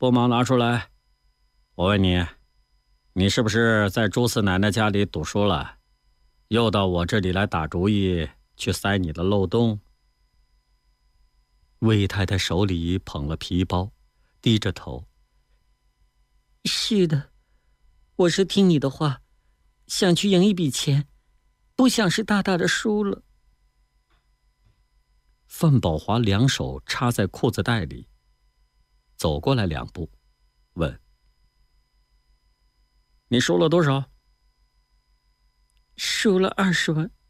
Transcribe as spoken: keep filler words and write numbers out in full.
不忙拿出来。我问你，你是不是在朱四奶奶家里赌输了，又到我这里来打主意，去塞你的漏洞？魏太太手里捧了皮包，低着头。 是的，我是听你的话，想去赢一笔钱，不想是大大的输了。 范宝华两手插在裤子袋里，走过来两步，问：你输了多少？ 输了二十万。